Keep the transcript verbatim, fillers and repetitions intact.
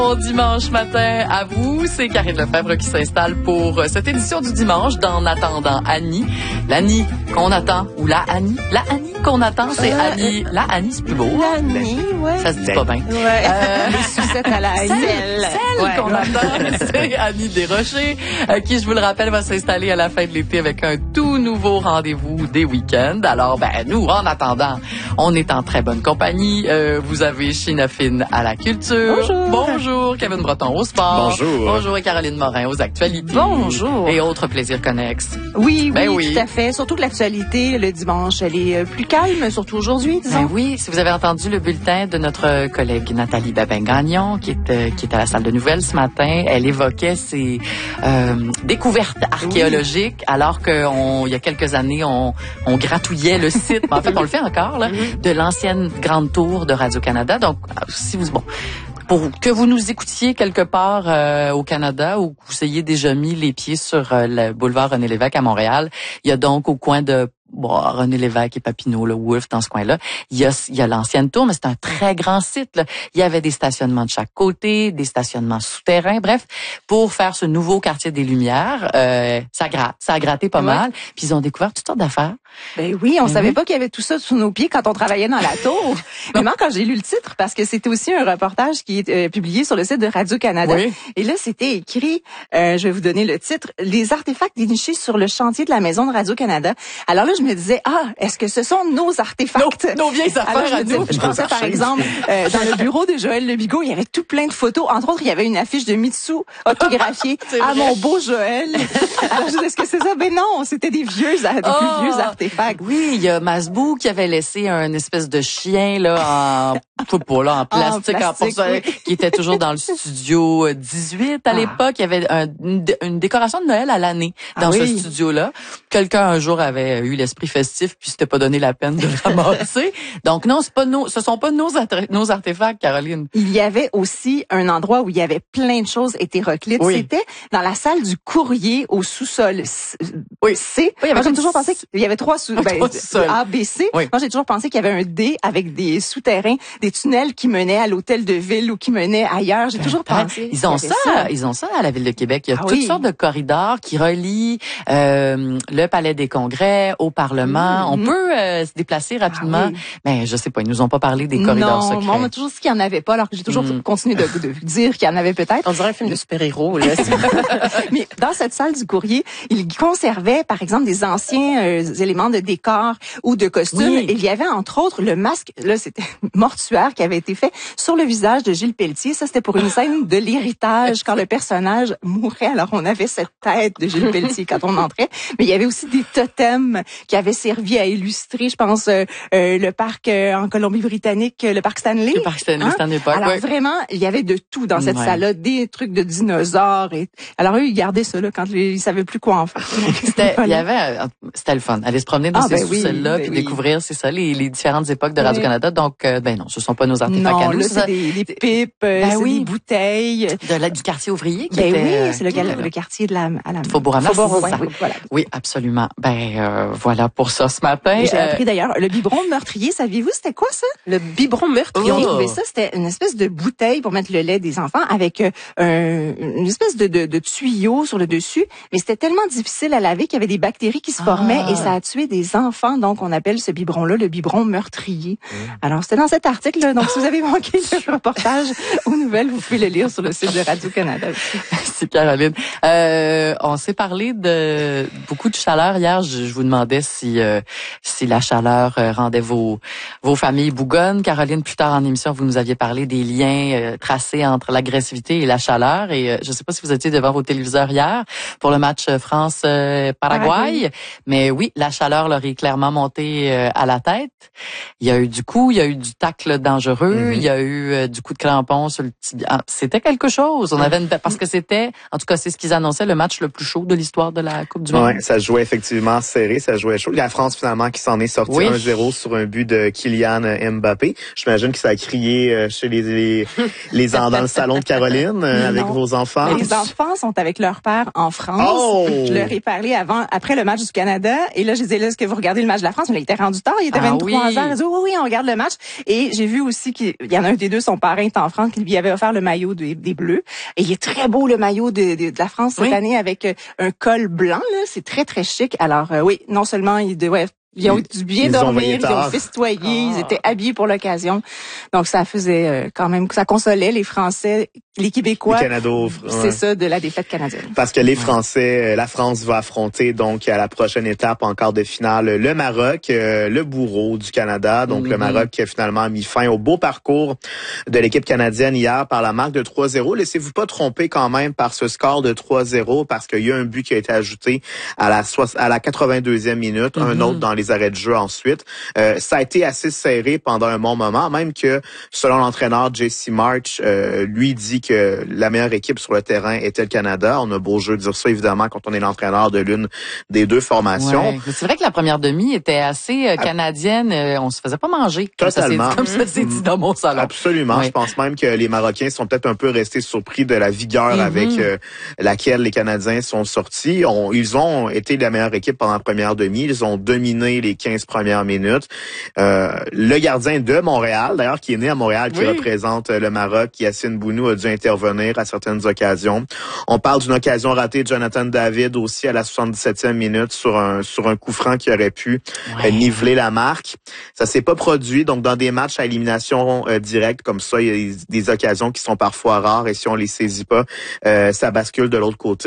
Bon dimanche matin à vous, c'est Karine Lefebvre qui s'installe pour cette édition du dimanche d'En attendant Annie. L'Annie qu'on attend, ou la Annie, la Annie qu'on attend, c'est euh, Annie. La Annie, c'est plus beau. L'Annie, ouais. Ça se dit pas bien. Ouais. Euh, Les sucettes à la Annie. Celle, celle ouais, qu'on ouais. attend, c'est Annie Desrochers, euh, qui, je vous le rappelle, va s'installer à la fin de l'été avec un tout nouveau rendez-vous des week-ends. Alors, ben, nous, en attendant, on est en très bonne compagnie. Euh, vous avez Sheena Finn à la culture. Bonjour. Bonjour, Kevin Breton au sport. Bonjour. Bonjour, et Caroline Morin aux actualités. Bonjour. Et autres plaisirs connexes. Oui, ben oui, oui, tout à fait. Surtout que l'actualité, le dimanche, elle est plus calme, surtout aujourd'hui, disons. Ben oui, si vous avez entendu le bulletin de notre collègue Nathalie Babin-Gagnon, qui est, euh, qui est à la salle de nouvelles ce matin, elle évoquait ses euh, découvertes archéologiques, oui. alors qu'il y a quelques années, on, on gratouillait le site, en fait, on le fait encore, là, de l'ancienne grande tour de Radio-Canada. Donc, si vous... Bon, pour que vous nous écoutiez quelque part euh, au Canada ou que vous ayez déjà mis les pieds sur euh, le boulevard René-Lévesque à Montréal, il y a donc au coin de bon, René-Lévesque et Papineau, le Wolfe, dans ce coin-là, il y a, il y a l'ancienne tour, mais c'est un très grand site, là. Il y avait des stationnements de chaque côté, des stationnements souterrains, bref, pour faire ce nouveau quartier des Lumières, euh, ça gratte, ça a gratté pas ouais. mal, puis ils ont découvert toutes sortes d'affaires. Ben oui, on ben savait oui. pas qu'il y avait tout ça sous nos pieds quand on travaillait dans la tour. Vraiment, quand j'ai lu le titre, parce que c'était aussi un reportage qui est euh, publié sur le site de Radio-Canada. Oui. Et là, c'était écrit, euh, je vais vous donner le titre, « Les artefacts dénichés sur le chantier de la maison de Radio-Canada ». Alors là, je me disais, ah, est-ce que ce sont nos artefacts? Nos, nos vieilles affaires Alors, à nous. Je pensais, par exemple, euh, dans le bureau de Joël Lebigot, il y avait tout plein de photos. Entre autres, il y avait une affiche de Mitsou autographiée à mon beau Joël. Alors, je disais, est-ce que c'est ça? Ben non, c'était des vieux, des oh, plus vieux artefacts. Oui, il y a Masbou qui avait laissé un espèce de chien, là, en, je sais pas, là, en plastique, en, plastique, en oui. qui était toujours dans le studio dix-huit à ah. l'époque. Il y avait un, une, une décoration de Noël à l'année dans ah, ce oui. studio-là. Quelqu'un, un jour, avait eu l'esprit festif puis s'était pas donné la peine de le ramasser. Donc non, c'est pas nos, ce sont pas nos, nos artefacts, Caroline. Il y avait aussi un endroit où il y avait plein de choses hétéroclites. Oui. C'était dans la salle du courrier au sous-sol oui. C. Oui, Moi, j'ai toujours pensé qu'il y avait trois sous, ben, A, B, C. Oui. Moi, j'ai toujours pensé qu'il y avait un D avec des souterrains, des tunnels qui menaient à l'hôtel de ville ou qui menaient ailleurs. J'ai toujours pensé. Ils ont ça, ça, ils ont ça à la ville de Québec. Il y a ah, toutes oui. sortes de corridors qui relient euh, le Palais des Congrès au Parlement. Mmh. On peut euh, se déplacer rapidement. Ah, oui. Mais je sais pas, ils nous ont pas parlé des corridors non, secrets. Non, on m'a toujours dit qu'il y en avait pas, alors que j'ai toujours mmh. continué de, de dire qu'il y en avait peut-être. On dirait un film de super-héros, là. Mais dans cette salle du courrier, ils conservaient, par exemple, des anciens euh, éléments de décor ou de costumes. Oui. Et il y avait, entre autres, le masque, là, c'était mortuaire qui avait été fait sur le visage de Gilles Pelletier. Ça, c'était pour une scène de l'héritage quand le personnage mourait. Alors, on avait cette tête de Gilles Pelletier quand on entrait. Mais il y avait aussi des totems qui avaient servi à illustrer, je pense, euh, euh, le parc euh, en Colombie-Britannique, le parc Stanley. Le parc Stanley, hein? Stanley Park. Alors, ouais. vraiment, il y avait de tout dans cette ouais. salle-là, des trucs de dinosaures. Et... Alors, eux, ils gardaient ça, là, quand les... ils savaient plus quoi en faire. C'était, il y avait, c'était le fun. Aller se promener dans ah, ces ben sous-sols-là oui, puis ben découvrir, c'est ça, les, les différentes époques de Radio-Canada. Oui. Donc, euh, ben non, ce sont pas nos artefacts non, à nous. Là, c'est, c'est des, des pipes, ben c'est oui. des bouteilles. De la, du quartier ouvrier qui ben était... oui, c'est le, gal- le quartier de la... À la... Faubourg-Amarre, Faubourg, c'est ça. Oui, voilà. Oui, absolument. Ben, euh, voilà pour ça ce matin. J'ai euh... appris d'ailleurs, le biberon meurtrier, saviez-vous c'était quoi ça? Le biberon meurtrier. Ils ont trouvé ça, c'était une espèce de bouteille pour mettre le lait des enfants avec euh, un, une espèce de, de, de tuyau sur le dessus. Mais c'était tellement difficile à laver qu'il y avait des bactéries qui se formaient ah. et ça a tué des enfants. Donc, on appelle ce biberon-là le biberon meurtrier. Mmh. Alors, c'était dans cet article. Donc, si vous avez manqué le reportage aux nouvelles, vous pouvez le lire sur le site de Radio-Canada. Merci, Caroline. Euh, on s'est parlé de beaucoup de chaleur hier. Je, je vous demandais si euh, si la chaleur euh, rendait vos vos familles bougonnes. Caroline, plus tard en émission, vous nous aviez parlé des liens euh, tracés entre l'agressivité et la chaleur. Et euh, je ne sais pas si vous étiez devant vos téléviseurs hier pour le match France-Paraguay. Euh, mais oui, la chaleur leur est clairement montée euh, à la tête. Il y a eu du coup, il y a eu du tacle dangereux, mm-hmm. il y a eu euh, du coup de crampon sur le tibia. Ah, c'était quelque chose. On avait une... parce que c'était, en tout cas, c'est ce qu'ils annonçaient, le match le plus chaud de l'histoire de la Coupe du Monde. Ouais, ça jouait effectivement serré, ça jouait jouait chaud. La France, finalement, qui s'en est sortie oui. un zéro sur un but de Kylian Mbappé. J'imagine que ça a crié chez les les, les dans le salon de Caroline euh, avec vos enfants. Mais les enfants sont avec leur père en France. Oh! Je leur ai parlé avant, après le match du Canada. Et là, je disais, là, est-ce que vous regardez le match de la France? Mais là, il était rendu tard. Il était ah, vingt-trois oui. heures. Ils disaient, oui, oui, on regarde le match. Et j'ai vu aussi qu'il y en a un des deux, son parrain est en France, qui lui avait offert le maillot des, des Bleus. Et il est très beau, le maillot de, de, de la France cette oui. année avec un col blanc, là. C'est très, très chic. Alors, euh, oui, non seulement il devait Ils ont dû bien ils dormir, ont ils ont festoyé, ah. ils étaient habillés pour l'occasion. Donc, ça faisait euh, quand même, ça consolait les Français, les Québécois. Les Canados, c'est ouais. ça, de la défaite canadienne. Parce que les Français, la France va affronter donc à la prochaine étape en quart de finale le Maroc, euh, le bourreau du Canada. Donc, mm-hmm. le Maroc qui a finalement mis fin au beau parcours de l'équipe canadienne hier par la marque de trois zéro. Laissez-vous pas tromper quand même par ce score de trois zéro parce qu'il y a un but qui a été ajouté à la, à la quatre-vingt-deuxième minute, mm-hmm. un autre dans les arrêts de jeu ensuite. Euh, ça a été assez serré pendant un bon moment, même que selon l'entraîneur J C March, euh, lui dit que la meilleure équipe sur le terrain était le Canada. On a beau jeu de dire ça évidemment quand on est l'entraîneur de l'une des deux formations. Ouais. C'est vrai que la première demi était assez euh, canadienne. Euh, on se faisait pas manger. Totalement. Comme ça s'est dit dans mon salon. Absolument. Ouais. Je pense même que les Marocains sont peut-être un peu restés surpris de la vigueur mm-hmm. avec euh, laquelle les Canadiens sont sortis. On, ils ont été la meilleure équipe pendant la première demi. Ils ont dominé les quinze premières minutes. Euh, le gardien de Montréal, d'ailleurs, qui est né à Montréal, qui oui. représente le Maroc, Yassine Bounou, a dû intervenir à certaines occasions. On parle d'une occasion ratée de Jonathan David aussi à la soixante-dix-septième minute sur un sur un coup franc qui aurait pu ouais. euh, niveler la marque. Ça s'est pas produit. Donc, dans des matchs à élimination euh, directe comme ça, il y a des, des occasions qui sont parfois rares et si on les saisit pas, euh, ça bascule de l'autre côté.